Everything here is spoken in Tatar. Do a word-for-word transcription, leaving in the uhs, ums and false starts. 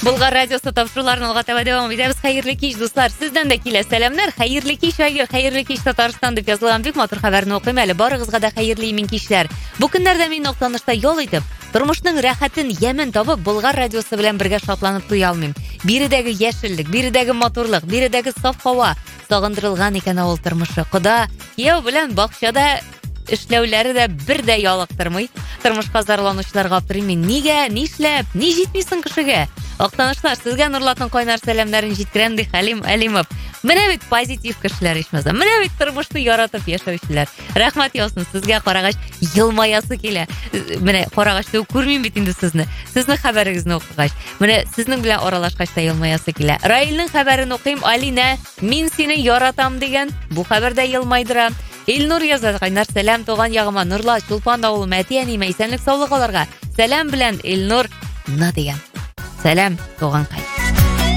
Булгар радиосы тапшыруларын алга таба дәвам итәбез. Хәерле кич, дуслар. Сездән дә килә сәламнар. Хәерле кич, Айгөл. Хәерле кич, Татарстан дип язылган бик матур хәбәрне укыйм әле. Барыгызга да хәерле имен кичләр. Бу көннәрдә мин Актанышта ял итеп, тормышның рәхәтен, ямен табып, Булгар радиосы белән бергә шатланып туя алмыйм. Биредәге яшеллек, биредәге матурлык, биредәге саф һава сагындырылган икән авыл тормышы. Кода, кияү белән бакчада эшләүләре дә бер дә ялыктырмый. Тормышка зарланучыларга аптырыйм мин. Нигә, нишләп, ни җитмисең кешегә? Актанышлар, сезгә Нурлатның кайнар сәламнәрен җиткерәм ди Хәлим Әлимов. Менә бит позитив кешеләр ичмәсә. Менә бит тормышны яратып яшәүчеләр. Рәхмәт яусын, сезгә карагач елмаясы килә. Менә карагачта күрмим бит инде сезне. Сезнең хәбәрегезне укыгач. Менә сезнең белән аралашкач та елмаясы килә. Раилның хәбәрен укыйм. Алина, мин сине яратам дигән. Бу хәбәрдә елмайдыра. Илнур яза, кайнар сәлам туган ягыма, Нурла, Чулпан авылы, Мәти әниемә, исәнлек саулык аларга. Сәлам белән Илнур на дигән. Сәлам туган кай.